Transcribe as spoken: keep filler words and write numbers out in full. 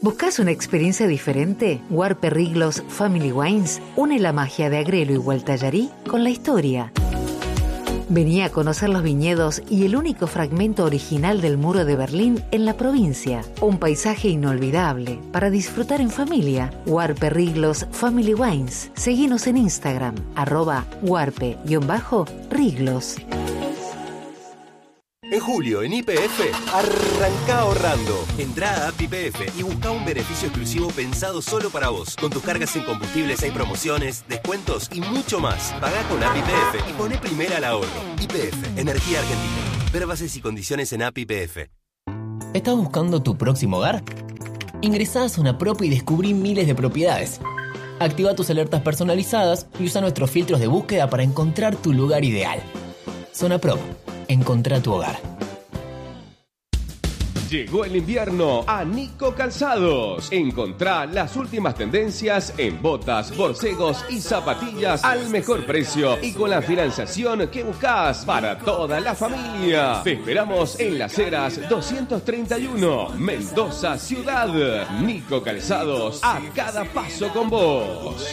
¿Buscas una experiencia diferente? Huarpe Riglos Family Wines une la magia de Agrelo y Gualtallarí con la historia. Vení a conocer los viñedos y el único fragmento original del muro de Berlín en la provincia. Un paisaje inolvidable para disfrutar en familia. Huarpe Riglos Family Wines. Seguinos en Instagram, arroba huarpe-riglos. En julio, en Y P F, arrancá ahorrando. Entrá a app Y P F y buscá un beneficio exclusivo pensado solo para vos. Con tus cargas en combustibles hay promociones, descuentos y mucho más. Pagá con app Y P F y poné primera al ahorro. Y P F, Energía Argentina. Ver bases y condiciones en app Y P F. ¿Estás buscando tu próximo hogar? Ingresá a Zona Prop y descubrí miles de propiedades. Activa tus alertas personalizadas y usa nuestros filtros de búsqueda para encontrar tu lugar ideal. Zona Prop. Encontrá tu hogar. Llegó el invierno a Nico Calzados. Encontrá las últimas tendencias en botas, borcegos y zapatillas al mejor precio y con la financiación que buscas para toda la familia. Te esperamos en Las Heras doscientos treinta y uno, Mendoza Ciudad. Nico Calzados, a cada paso con vos.